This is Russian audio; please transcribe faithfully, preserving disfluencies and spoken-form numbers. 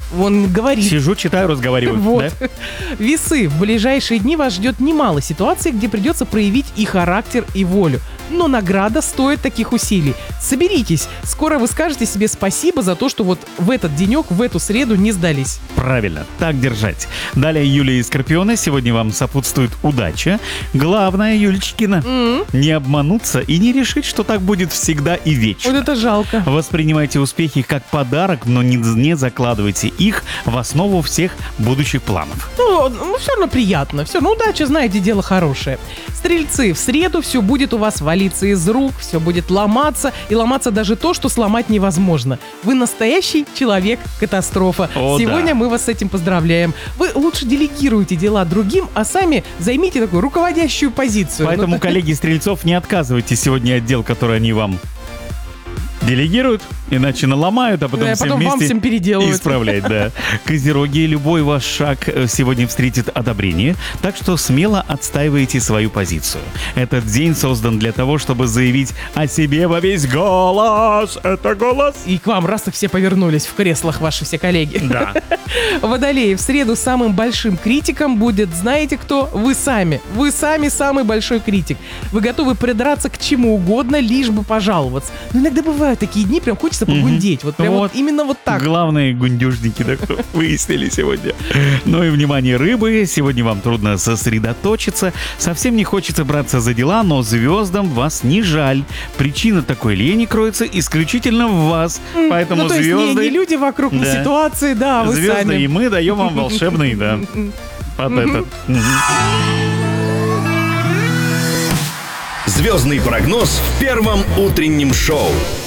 Он говорит. Сижу, читаю, разговариваю. Вот. Да? Весы. В ближайшие дни вас ждет немало ситуаций, где придется проявить и характер, и волю. Но награда стоит таких усилий. Соберитесь. Скоро вы скажете себе спасибо за то, что вот в этот денек, в эту среду не сдались. Правильно, так держать. Далее Юлия из Скорпиона. Сегодня вам сопутствует удача. Главное, Юлечкина, М. не обмануться и не решить, что так будет всегда и вечно. Вот это жалко. Воспринимайте успехи как подарок, но не, не закладывайте их в основу всех будущих планов. Ну, ну, все равно приятно. Все равно удача, знаете, дело хорошее. Стрельцы, в среду все будет у вас валиться из рук, все будет ломаться. И ломаться даже то, что сломать невозможно. Вы настоящий человек-катастрофа. О, Сегодня да. мы вас с этим поздравляем. Вы лучше делегируйте дела другим, а сами займите такую руководящую позицию. Поэтому, Ну, коллеги Стрельцов, не отказывайтесь сегодня от дел, которые они вам делегируют, иначе наломают, а потом Да, все потом вам вместе всем переделывают. исправлять, да. Козероги, любой ваш шаг сегодня встретит одобрение, так что смело отстаивайте свою позицию. Этот день создан для того, чтобы заявить о себе во весь голос. Это голос. И к вам раз так все повернулись в креслах, ваши все коллеги. Да. Водолеи, в среду самым большим критиком будет, знаете кто? Вы сами. Вы сами самый большой критик. Вы готовы придраться к чему угодно, лишь бы пожаловаться. Но иногда бывают такие дни, прям хочется погундеть. Вот прям вот, Вот. именно вот так. Главные гундюжники, так выяснили сегодня. Ну и внимание, рыбы. Сегодня вам трудно сосредоточиться. Совсем не хочется браться за дела, но звездам вас не жаль. Причина такой лени кроется исключительно в вас. Поэтому Ну, то есть не, звезды... не люди вокруг, не Да. ситуации, да, вы Звезды сами. и мы даем вам волшебный, да, под этот. Мгм. Звездный прогноз в первом утреннем шоу.